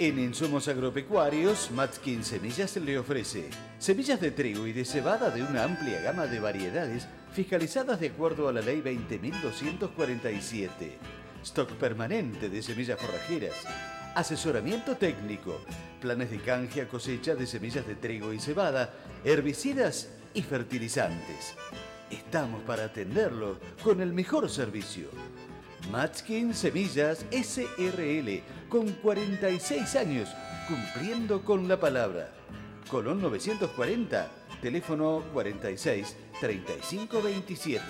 En Insumos Agropecuarios, Matskin Semillas le ofrece semillas de trigo y de cebada de una amplia gama de variedades fiscalizadas de acuerdo a la Ley 20.247. Stock permanente de semillas forrajeras, asesoramiento técnico, planes de canje a cosecha de semillas de trigo y cebada, herbicidas y fertilizantes. Estamos para atenderlo con el mejor servicio. Matskin Semillas SRL, con 46 años, cumpliendo con la palabra. Colón 940, teléfono 46 35 27.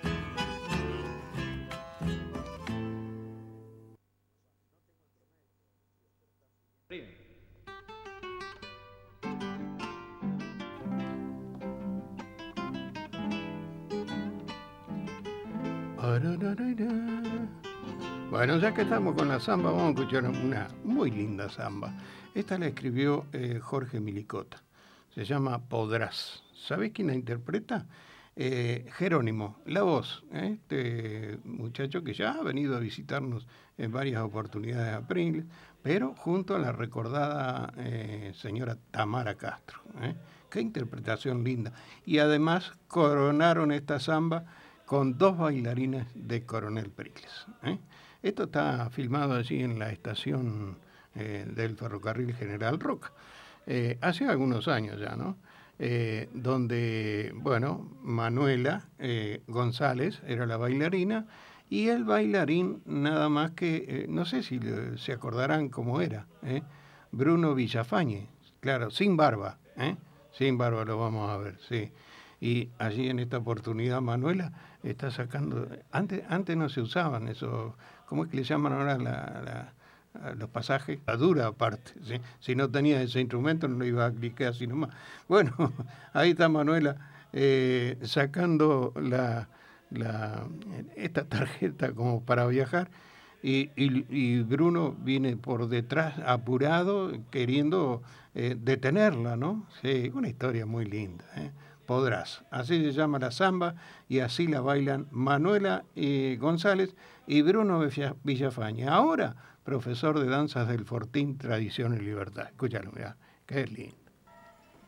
Bueno, ya que estamos con la samba, vamos a escuchar una muy linda samba. Esta la escribió Jorge Milicota. Se llama Podrás. ¿Sabés quién la interpreta? Jerónimo, la voz. Este muchacho que ya ha venido a visitarnos en varias oportunidades a Pringles, pero junto a la recordada señora Tamara Castro. Qué interpretación linda. Y además coronaron esta samba con 2 bailarines de Coronel Pringles. Esto está filmado allí en la estación del ferrocarril General Roca, hace algunos años ya, ¿no? Donde, bueno, Manuela González era la bailarina y el bailarín nada más que, no sé si se acordarán cómo era, Bruno Villafañe, claro, sin barba, sin barba lo vamos a ver, sí. Y allí en esta oportunidad Manuela está sacando, antes no se usaban esos, ¿cómo es que le llaman ahora los pasajes? La dura parte, ¿sí? Si no tenía ese instrumento no lo iba a clicar así nomás. Bueno, ahí está Manuela sacando esta tarjeta como para viajar y Bruno viene por detrás apurado queriendo detenerla, ¿no? Sí, una historia muy linda, Podrás, así se llama la samba y así la bailan Manuela González y Bruno Villafañe. Ahora, profesor de danzas del Fortín, Tradición y Libertad. Escúchalo, mirá, qué lindo.